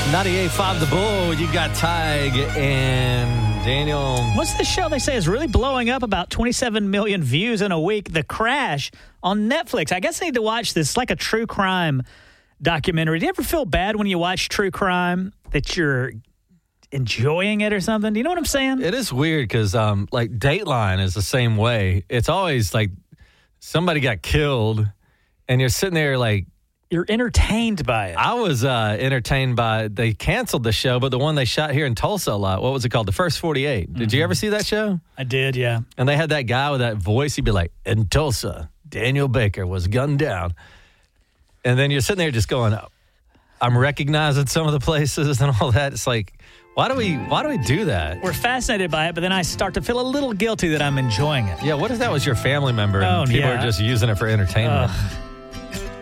98.5 The Bull. You got Tig and Daniel. What's this show they say is really blowing up, about 27 million views in a week? The Crash on Netflix. I guess I need to watch this. It's like a true crime documentary. Do you ever feel bad when you watch true crime that you're enjoying it or something? Do you know what I'm saying? It is weird because like Dateline is the same way. It's always like somebody got killed and you're sitting there like, you're entertained by it. I was entertained by, they canceled the show, but the one they shot here in Tulsa a lot. What was it called? The First 48. Did you ever see that show? I did, yeah. And they had that guy with that voice. He'd be like, in Tulsa, Daniel Baker was gunned down. And then you're sitting there just going, I'm recognizing some of the places and all that. It's like, why do we do that? We're fascinated by it, but then I start to feel a little guilty that I'm enjoying it. Yeah, what if that was your family member and people are just using it for entertainment?